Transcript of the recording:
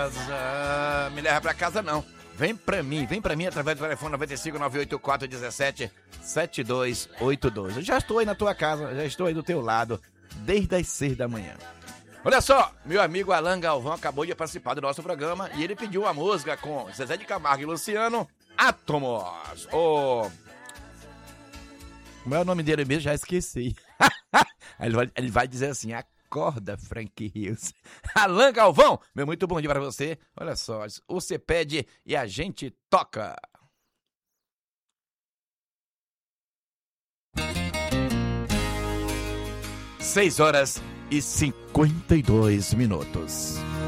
Me leva pra casa não. Vem pra mim através do telefone 95 984 17 7282. Eu já estou aí na tua casa, já estou aí do teu lado, desde as 6 da manhã. Olha só, meu amigo Alan Galvão acabou de participar do nosso programa e ele pediu uma música com Zezé de Camargo e Luciano, Átomos. Como é o nome dele mesmo? Já esqueci. Ele vai dizer assim, acorda, Frank Rios. Alan Galvão, meu muito bom dia para você. Olha só, você pede e a gente toca. Seis horas e 52 minutos.